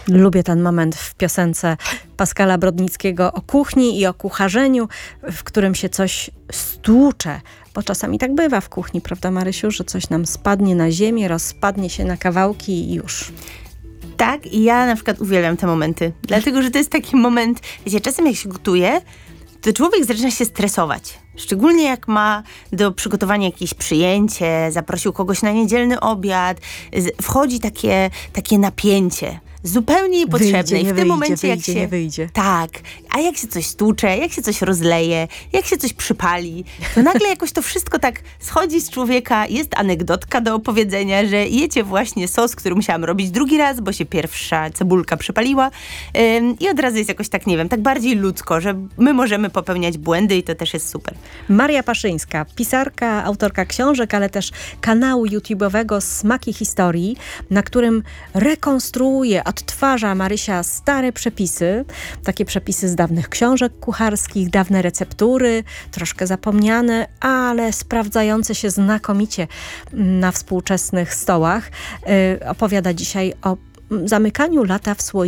Lubię ten moment w piosence Pascala Brodnickiego o kuchni i o kucharzeniu, w którym się coś stłucze. Bo czasami tak bywa w kuchni, prawda Marysiu, że coś nam spadnie na ziemię, rozpadnie się na kawałki i już. Tak, i ja na przykład uwielbiam te momenty. Dlatego, że to jest taki moment, wiecie, czasem jak się gotuje, to człowiek zaczyna się stresować. Szczególnie jak ma do przygotowania jakieś przyjęcie, zaprosił kogoś na niedzielny obiad, wchodzi takie napięcie. Zupełnie niepotrzebne. I w tym momencie jak się... nie wyjdzie. Tak. A jak się coś stłucze, jak się coś rozleje, jak się coś przypali, to nagle jakoś to wszystko tak schodzi z człowieka. Jest anegdotka do opowiedzenia, że jecie właśnie sos, który musiałam robić drugi raz, bo się pierwsza cebulka przypaliła. I od razu jest jakoś tak, nie wiem, tak bardziej ludzko, że my możemy popełniać błędy i to też jest super. Maria Paszyńska, pisarka, autorka książek, ale też kanału YouTube'owego Smaki Historii, na którym rekonstruuje, odtwarza Marysia stare przepisy, takie przepisy z dawnych książek kucharskich, dawne receptury, troszkę zapomniane, ale sprawdzające się znakomicie na współczesnych stołach. Opowiada dzisiaj o zamykaniu lata w słoiku